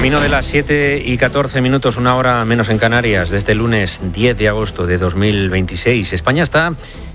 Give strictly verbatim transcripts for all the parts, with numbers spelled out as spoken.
Camino de las siete y catorce minutos, una hora menos en Canarias, desde el lunes diez de agosto de dos mil veintiséis. España está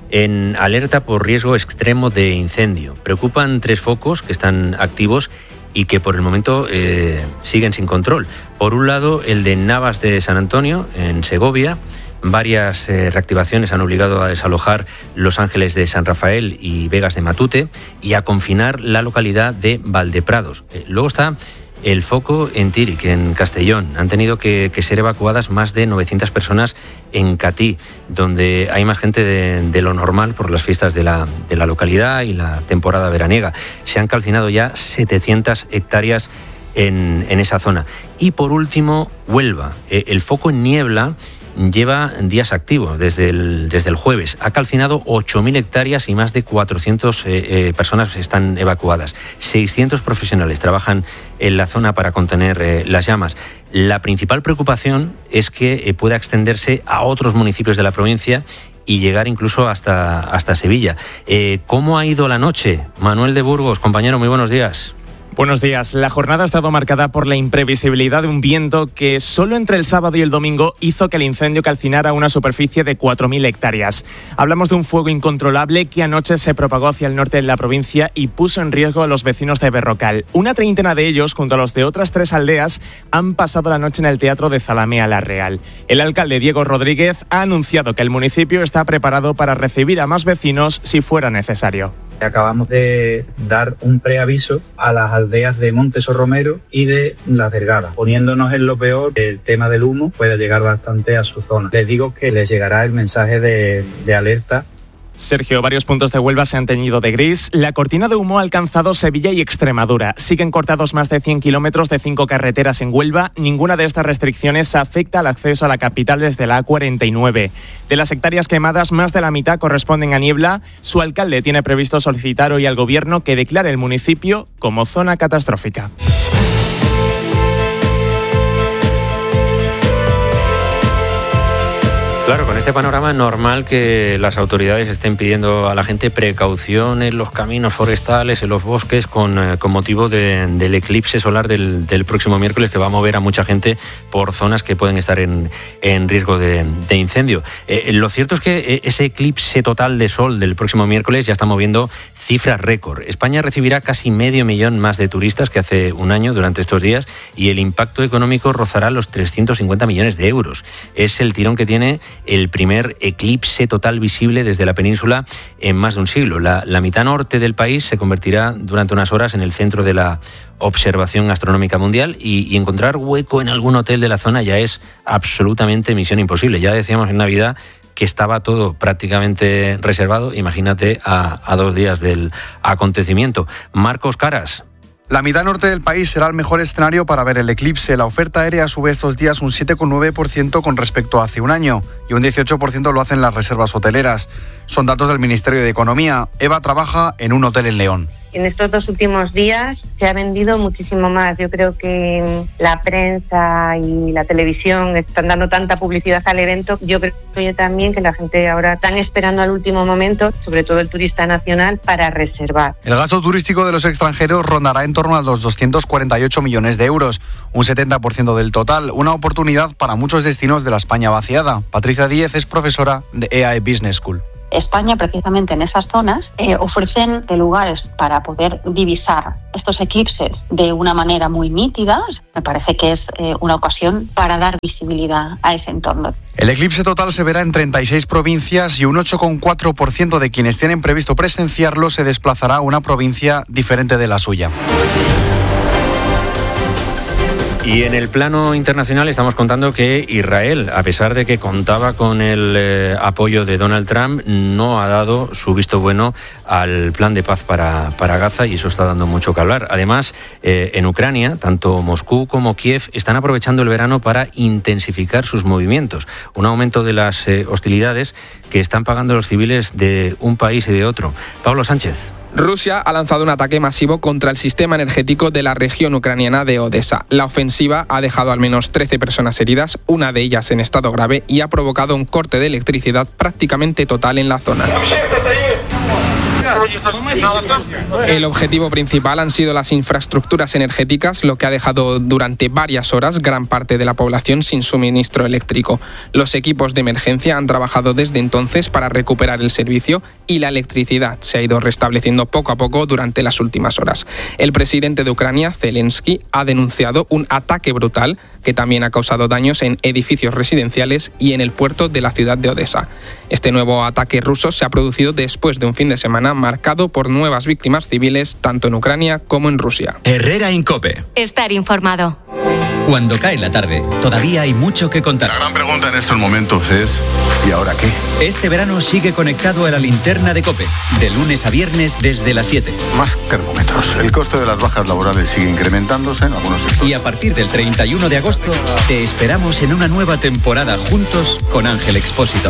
en alerta por riesgo extremo de incendio. Preocupan tres focos que están activos y que por el momento eh, siguen sin control. Por un lado, el de Navas de San Antonio, en Segovia. Varias eh, reactivaciones han obligado a desalojar Los Ángeles de San Rafael y Vegas de Matute y a confinar la localidad de Valdeprados. Eh, luego está el foco en Tíric, en Castellón. Han tenido que, que ser evacuadas más de novecientas personas en Catí, donde hay más gente de, de lo normal por las fiestas de la, de la localidad y la temporada veraniega. Se han calcinado ya setecientas hectáreas en, en esa zona. Y por último, Huelva. Eh, el foco en Niebla lleva días activos desde el, desde el jueves. Ha calcinado ocho mil hectáreas y más de cuatrocientas eh, eh, personas están evacuadas. seiscientos profesionales trabajan en la zona para contener eh, las llamas. La principal preocupación es que eh, pueda extenderse a otros municipios de la provincia y llegar incluso hasta, hasta Sevilla. Eh, ¿Cómo ha ido la noche? Manuel de Burgos, compañero, muy buenos días. Buenos días. La jornada ha estado marcada por la imprevisibilidad de un viento que solo entre el sábado y el domingo hizo que el incendio calcinara una superficie de cuatro mil hectáreas. Hablamos de un fuego incontrolable que anoche se propagó hacia el norte de la provincia y puso en riesgo a los vecinos de Berrocal. Una treintena de ellos, junto a los de otras tres aldeas, han pasado la noche en el Teatro de Zalamea la Real. El alcalde Diego Rodríguez ha anunciado que el municipio está preparado para recibir a más vecinos si fuera necesario. Acabamos de dar un preaviso a las aldeas de Montes o Romero y de Las Delgadas, poniéndonos en lo peor. El tema del humo puede llegar bastante a su zona. Les digo que les llegará el mensaje de, de alerta. Sergio, varios puntos de Huelva se han teñido de gris. La cortina de humo ha alcanzado Sevilla y Extremadura. Siguen cortados más de cien kilómetros de cinco carreteras en Huelva. Ninguna de estas restricciones afecta al acceso a la capital desde la A cuarenta y nueve. De las hectáreas quemadas, más de la mitad corresponden a Niebla. Su alcalde tiene previsto solicitar hoy al gobierno que declare el municipio como zona catastrófica. Claro, con este panorama normal que las autoridades estén pidiendo a la gente precaución en los caminos forestales, en los bosques, con, eh, con motivo de, del eclipse solar del, del próximo miércoles, que va a mover a mucha gente por zonas que pueden estar en, en riesgo de, de incendio. Eh, lo cierto es que ese eclipse total de sol del próximo miércoles ya está moviendo cifras récord. España recibirá casi medio millón más de turistas que hace un año durante estos días y el impacto económico rozará los trescientos cincuenta millones de euros. Es el tirón que tiene el primer eclipse total visible desde la península en más de un siglo. La, la mitad norte del país se convertirá durante unas horas en el centro de la observación astronómica mundial y, y encontrar hueco en algún hotel de la zona ya es absolutamente misión imposible. Ya decíamos en Navidad que estaba todo prácticamente reservado. Imagínate a, a dos días del acontecimiento. Marcos Caras. La mitad norte del país será el mejor escenario para ver el eclipse. La oferta aérea sube estos días un siete coma nueve por ciento con respecto a hace un año y un dieciocho por ciento lo hacen las reservas hoteleras. Son datos del Ministerio de Economía. Eva trabaja en un hotel en León. En estos dos últimos días se ha vendido muchísimo más. Yo creo que la prensa y la televisión están dando tanta publicidad al evento. Yo creo también que la gente ahora está esperando al último momento, sobre todo el turista nacional, para reservar. El gasto turístico de los extranjeros rondará en torno a los doscientos cuarenta y ocho millones de euros, un setenta por ciento del total, una oportunidad para muchos destinos de la España vaciada. Patricia Díez es profesora de E A E Business School. España, precisamente en esas zonas, eh, ofrecen lugares para poder divisar estos eclipses de una manera muy nítida. Me parece que es eh, una ocasión para dar visibilidad a ese entorno. El eclipse total se verá en treinta y seis provincias y un ocho coma cuatro por ciento de quienes tienen previsto presenciarlo se desplazará a una provincia diferente de la suya. Y en el plano internacional estamos contando que Israel, a pesar de que contaba con el eh, apoyo de Donald Trump, no ha dado su visto bueno al plan de paz para, para Gaza y eso está dando mucho que hablar. Además, eh, en Ucrania, tanto Moscú como Kiev están aprovechando el verano para intensificar sus movimientos. Un aumento de las eh, hostilidades que están pagando los civiles de un país y de otro. Pablo Sánchez. Rusia ha lanzado un ataque masivo contra el sistema energético de la región ucraniana de Odesa. La ofensiva ha dejado al menos trece personas heridas, una de ellas en estado grave, y ha provocado un corte de electricidad prácticamente total en la zona. El objetivo principal han sido las infraestructuras energéticas, lo que ha dejado durante varias horas gran parte de la población sin suministro eléctrico. Los equipos de emergencia han trabajado desde entonces para recuperar el servicio y la electricidad se ha ido restableciendo poco a poco durante las últimas horas. El presidente de Ucrania, Zelensky, ha denunciado un ataque brutal que también ha causado daños en edificios residenciales y en el puerto de la ciudad de Odesa. Este nuevo ataque ruso se ha producido después de un fin de semana marcado por nuevas víctimas civiles tanto en Ucrania como en Rusia. Herrera Incope. Estar informado. Cuando cae la tarde, todavía hay mucho que contar. La gran pregunta en estos momentos es, ¿y ahora qué? Este verano sigue conectado a la linterna de COPE, de lunes a viernes desde las siete. Más termómetros. El coste de las bajas laborales sigue incrementándose en algunos sectores. Y a partir del treinta y uno de agosto, te esperamos en una nueva temporada juntos con Ángel Expósito.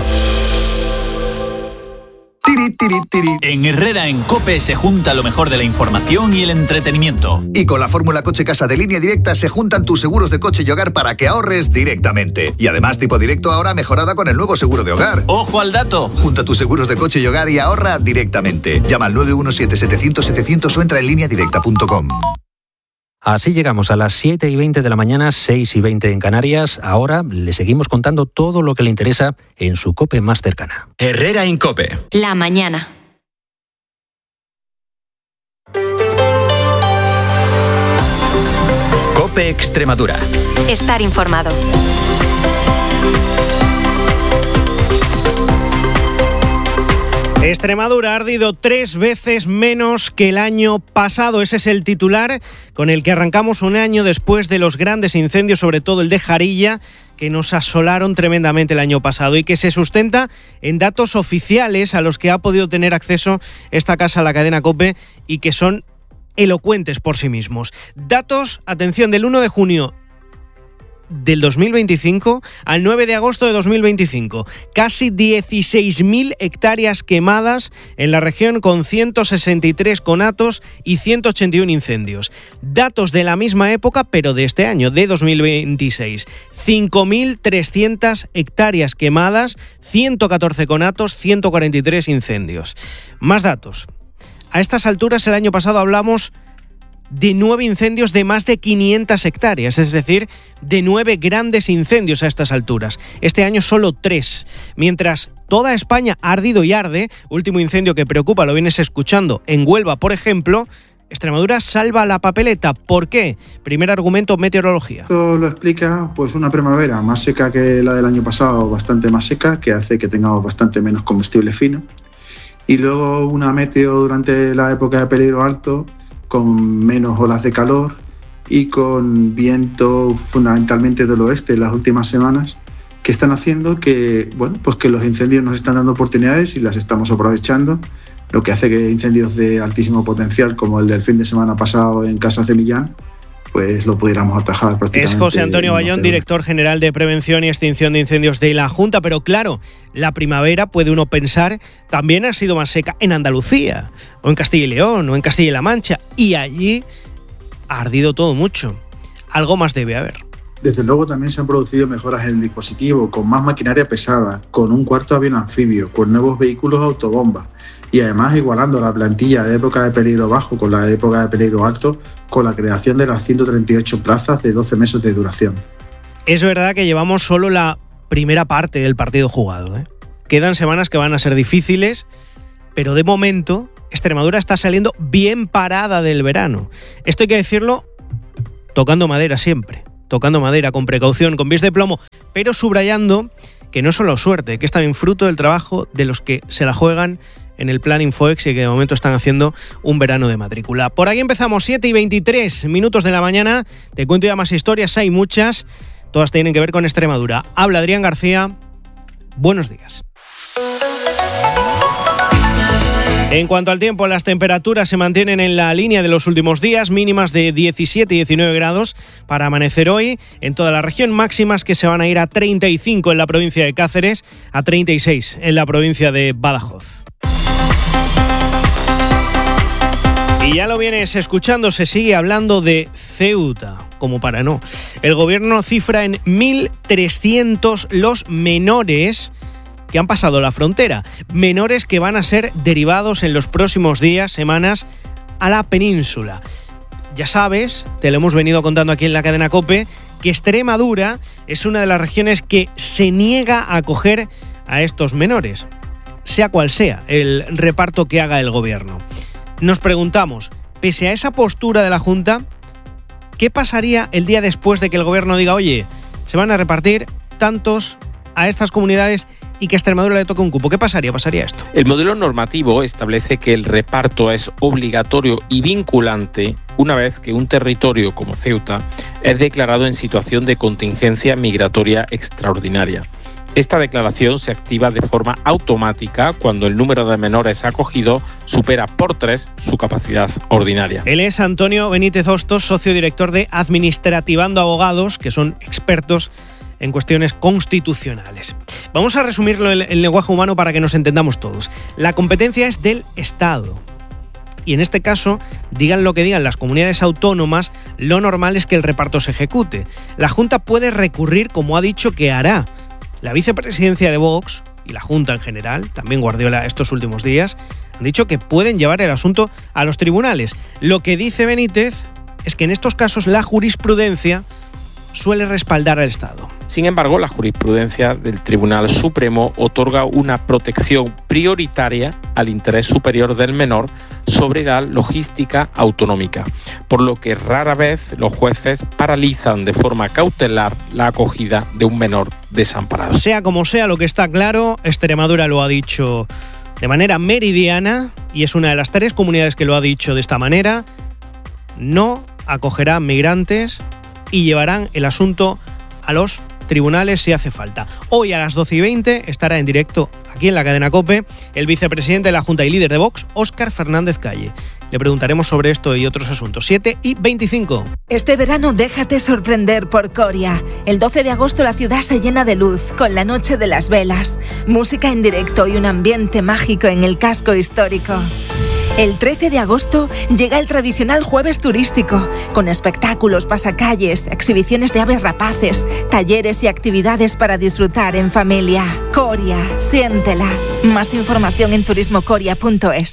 Tiri, tiri, tiri. En Herrera en COPE se junta lo mejor de la información y el entretenimiento. Y con la fórmula Coche Casa de Línea Directa se juntan tus seguros de coche y hogar para que ahorres directamente. Y además Tipo Directo ahora mejorada con el nuevo seguro de hogar. ¡Ojo al dato! Junta tus seguros de coche y hogar y ahorra directamente. Llama al nueve uno siete, setecientos, setecientos o entra en línea directa punto com. Así llegamos a las siete y veinte de la mañana, seis y veinte en Canarias. Ahora le seguimos contando todo lo que le interesa en su COPE más cercana. Herrera Incope. La mañana. COPE Extremadura. Estar informado. Extremadura ha ardido tres veces menos que el año pasado. Ese es el titular con el que arrancamos un año después de los grandes incendios, sobre todo el de Jarilla, que nos asolaron tremendamente el año pasado y que se sustenta en datos oficiales a los que ha podido tener acceso esta casa, la cadena COPE, y que son elocuentes por sí mismos. Datos, atención, del uno de junio del dos mil veinticinco al nueve de agosto de dos mil veinticinco. Casi dieciséis mil hectáreas quemadas en la región, con ciento sesenta y tres conatos y ciento ochenta y uno incendios. Datos de la misma época, pero de este año, de dos mil veintiséis. cinco mil trescientas hectáreas quemadas, ciento catorce conatos, ciento cuarenta y tres incendios. Más datos. A estas alturas, el año pasado hablamos de nueve incendios de más de quinientas hectáreas, es decir, de nueve grandes incendios a estas alturas. Este año solo tres. Mientras toda España ha ardido y arde, último incendio que preocupa, lo vienes escuchando, en Huelva, por ejemplo, Extremadura salva la papeleta. ¿Por qué? Primer argumento, meteorología. Esto lo explica pues una primavera más seca que la del año pasado, bastante más seca, que hace que tengamos bastante menos combustible fino. Y luego una meteo durante la época de peligro alto, con menos olas de calor y con viento fundamentalmente del oeste en las últimas semanas, que están haciendo que, bueno, pues que los incendios nos están dando oportunidades y las estamos aprovechando, lo que hace que incendios de altísimo potencial, como el del fin de semana pasado en Casas de Millán, pues lo pudiéramos atajar prácticamente. Es José Antonio Bayón, director general de Prevención y Extinción de Incendios de la Junta, pero claro, la primavera, puede uno pensar, también ha sido más seca en Andalucía, o en Castilla y León, o en Castilla-La Mancha, y allí ha ardido todo mucho. Algo más debe haber. Desde luego también se han producido mejoras en el dispositivo, con más maquinaria pesada, con un cuarto avión anfibio, con nuevos vehículos autobomba, y además igualando la plantilla de época de peligro bajo con la de época de peligro alto, con la creación de las ciento treinta y ocho plazas de doce meses de duración. Es verdad que llevamos solo la primera parte del partido jugado, ¿eh? Quedan semanas que van a ser difíciles, pero de momento Extremadura está saliendo bien parada del verano. Esto hay que decirlo tocando madera siempre, tocando madera con precaución, con pies de plomo, pero subrayando que no es solo suerte, que es también fruto del trabajo de los que se la juegan en el plan Infoex y que de momento están haciendo un verano de matrícula. Por aquí empezamos, siete y veintitrés minutos de la mañana. Te cuento ya más historias, hay muchas. Todas tienen que ver con Extremadura. Habla Adrián García. Buenos días. En cuanto al tiempo, las temperaturas se mantienen en la línea de los últimos días, mínimas de diecisiete y diecinueve grados para amanecer hoy en toda la región, máximas que se van a ir a treinta y cinco en la provincia de Cáceres, a treinta y seis en la provincia de Badajoz. Y ya lo vienes escuchando, se sigue hablando de Ceuta, como para no. El gobierno cifra en mil trescientos los menores que han pasado la frontera, menores que van a ser derivados en los próximos días, semanas, a la península. Ya sabes, te lo hemos venido contando aquí en la cadena COPE, que Extremadura es una de las regiones que se niega a acoger a estos menores, sea cual sea el reparto que haga el gobierno. Nos preguntamos, pese a esa postura de la Junta, ¿qué pasaría el día después de que el gobierno diga, oye, se van a repartir tantos a estas comunidades y que a Extremadura le toque un cupo? ¿Qué pasaría? ¿Pasaría esto? El modelo normativo establece que el reparto es obligatorio y vinculante una vez que un territorio como Ceuta es declarado en situación de contingencia migratoria extraordinaria. Esta declaración se activa de forma automática cuando el número de menores acogidos supera por tres su capacidad ordinaria. Él es Antonio Benítez Hostos, socio director de Administrativando Abogados, que son expertos en cuestiones constitucionales. Vamos a resumirlo en el lenguaje humano para que nos entendamos todos. La competencia es del Estado. Y en este caso, digan lo que digan las comunidades autónomas, lo normal es que el reparto se ejecute. La Junta puede recurrir, como ha dicho que hará. La vicepresidencia de Vox y la Junta en general, también Guardiola estos últimos días, han dicho que pueden llevar el asunto a los tribunales. Lo que dice Benítez es que en estos casos la jurisprudencia suele respaldar al Estado. Sin embargo, la jurisprudencia del Tribunal Supremo otorga una protección prioritaria al interés superior del menor sobre la logística autonómica, por lo que rara vez los jueces paralizan de forma cautelar la acogida de un menor desamparado. Sea como sea, lo que está claro, Extremadura lo ha dicho de manera meridiana y es una de las tres comunidades que lo ha dicho de esta manera: no acogerá migrantes y llevarán el asunto a los tribunales si hace falta. Hoy a las doce y veinte estará en directo aquí en la cadena COPE el vicepresidente de la Junta y líder de Vox, Óscar Fernández Calle. Le preguntaremos sobre esto y otros asuntos. siete y veinticinco. Este verano déjate sorprender por Coria. El doce de agosto la ciudad se llena de luz con la Noche de las Velas, música en directo y un ambiente mágico en el casco histórico. El trece de agosto llega el tradicional jueves turístico, con espectáculos, pasacalles, exhibiciones de aves rapaces, talleres y actividades para disfrutar en familia. Coria, siéntela. Más información en turismo coria punto es.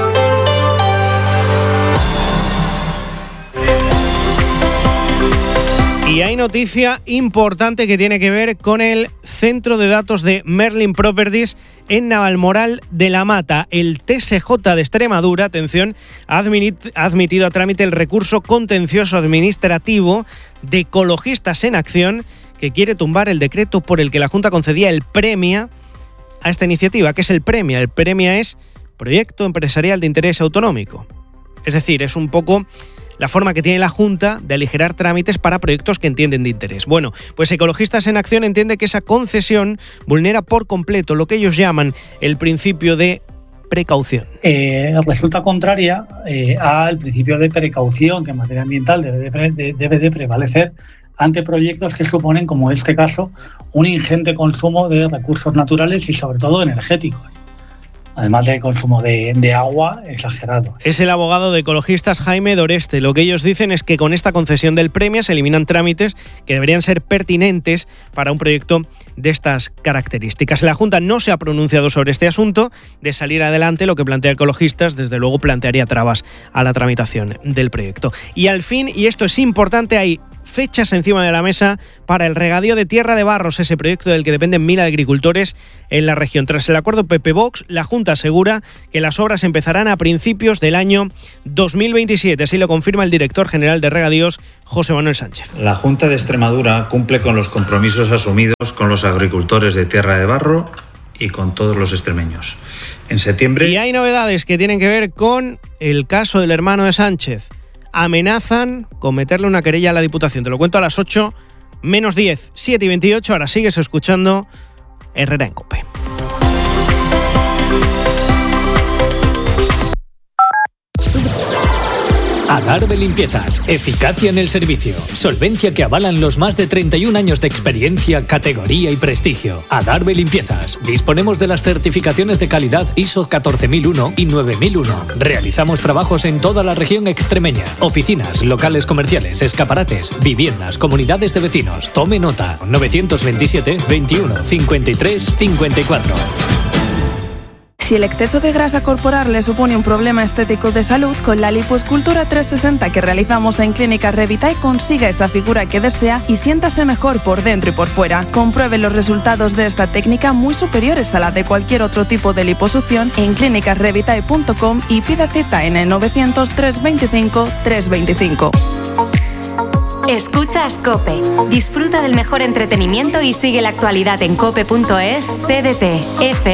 Y hay noticia importante que tiene que ver con el centro de datos de Merlin Properties en Navalmoral de la Mata. El T S J de Extremadura, atención, ha admitido a trámite el recurso contencioso administrativo de Ecologistas en Acción, que quiere tumbar el decreto por el que la Junta concedía el premio a esta iniciativa. ¿Qué es el premio? El premio es Proyecto Empresarial de Interés Autonómico. Es decir, es un poco la forma que tiene la Junta de aligerar trámites para proyectos que entienden de interés. Bueno, pues Ecologistas en Acción entiende que esa concesión vulnera por completo lo que ellos llaman el principio de precaución. Eh, resulta contraria eh, al principio de precaución que en materia ambiental debe de, pre, de, debe de prevalecer ante proyectos que suponen, como en este caso, un ingente consumo de recursos naturales y sobre todo energéticos, además del consumo de, de agua exagerado. Es el abogado de Ecologistas Jaime Doreste. Lo que ellos dicen es que con esta concesión del premio se eliminan trámites que deberían ser pertinentes para un proyecto de estas características. La Junta no se ha pronunciado sobre este asunto. De salir adelante, lo que plantea Ecologistas, desde luego plantearía trabas a la tramitación del proyecto. Y al fin, y esto es importante, hay fechas encima de la mesa para el regadío de Tierra de Barros, ese proyecto del que dependen mil agricultores en la región. Tras el acuerdo P P-Vox, la Junta asegura que las obras empezarán a principios del año dos mil veintisiete. Así lo confirma el director general de Regadíos, José Manuel Sánchez. La Junta de Extremadura cumple con los compromisos asumidos con los agricultores de Tierra de Barro y con todos los extremeños. En septiembre... Y hay novedades que tienen que ver con el caso del hermano de Sánchez. Amenazan con meterle una querella a la Diputación. Te lo cuento a las ocho menos diez, siete y veintiocho. Ahora sigues escuchando Herrera en COPE. Adarve Limpiezas, eficacia en el servicio, solvencia que avalan los más de treinta y un años de experiencia, categoría y prestigio. Adarve Limpiezas, disponemos de las certificaciones de calidad I S O catorce mil uno y nueve mil uno. Realizamos trabajos en toda la región extremeña, oficinas, locales comerciales, escaparates, viviendas, comunidades de vecinos. Tome nota, novecientos veintisiete, veintiuno, cincuenta y tres, cincuenta y cuatro. Si el exceso de grasa corporal le supone un problema estético de salud, con la lipoescultura trescientos sesenta que realizamos en Clínica Revitae consiga esa figura que desea y siéntase mejor por dentro y por fuera. Compruebe los resultados de esta técnica muy superiores a la de cualquier otro tipo de liposucción en clínicas revitae punto com y pida cita en el novecientos, trescientos veinticinco, trescientos veinticinco. Escuchas COPE. Disfruta del mejor entretenimiento y sigue la actualidad en cope punto es, T D T, F